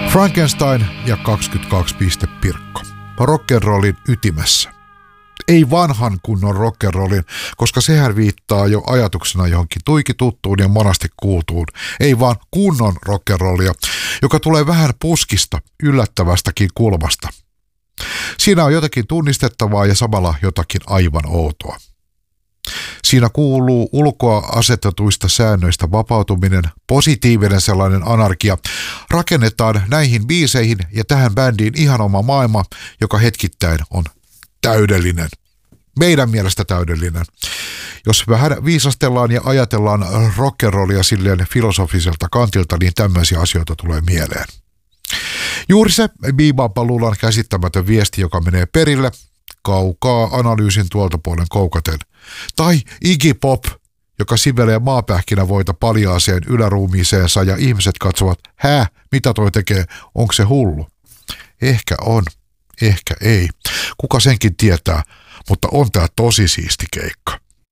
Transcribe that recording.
Frankenstein ja 22 Pirkko. Rock'n'rollin ytimessä. Ei vanhan kunnon rock'n'rollin, koska sehän viittaa jo ajatuksena johonkin tuikituttuun ja monasti kuultuun. Ei vaan kunnon rock'n'rollia, joka tulee vähän puskista, yllättävästäkin kulmasta. Siinä on jotakin tunnistettavaa ja samalla jotakin aivan outoa. Siinä kuuluu ulkoa asetetuista säännöistä vapautuminen, positiivinen sellainen anarkia. Rakennetaan näihin biiseihin ja tähän bändiin ihan oma maailma, joka hetkittäin on täydellinen. Meidän mielestä täydellinen. Jos vähän viisastellaan ja ajatellaan rock'n'rollia silleen filosofiselta kantilta, niin tämmöisiä asioita tulee mieleen. Juuri se Bebop-luulan käsittämätön viesti, joka menee perille, kaukaa analyysin tuolta puolen koukaten. Tai Iggy Pop, joka sivelee maapähkinävoita paljaaseen yläruumiiseensa ja ihmiset katsovat, mitä toi tekee, onko se hullu? Ehkä on, ehkä ei. Kuka senkin tietää, mutta on tää tosi siisti keikka.